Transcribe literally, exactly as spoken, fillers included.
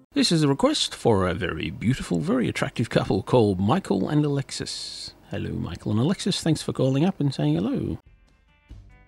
This is a request for a very beautiful, very attractive couple called Michael and Alexis. Hello, Michael and Alexis. Thanks for calling up and saying hello.